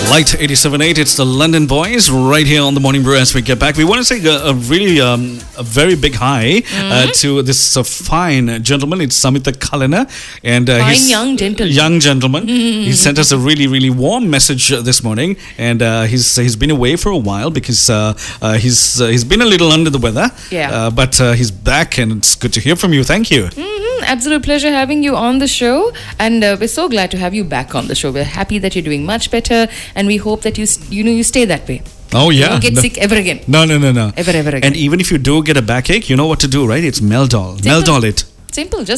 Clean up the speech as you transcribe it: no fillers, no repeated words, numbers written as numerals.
Light 87.8, it's the London Boys right here on the Morning Brew as we get back. We want to say a very big hi to this fine gentleman. It's Samita Kalina. And fine young gentleman. Young gentleman. He sent us a really warm message this morning. And he's been away for a while because he's been a little under the weather. Yeah. But he's back and it's good to hear from you. Thank you. Absolute pleasure having you on the show, and we're so glad to have you back on the show. We're happy that you're doing much better, and we hope that you stay that way. Oh yeah, you don't get sick ever again. No. Ever again. And even if you do get a backache, you know what to do, right? It's Meldol. Simple. Meldol it. Simple, just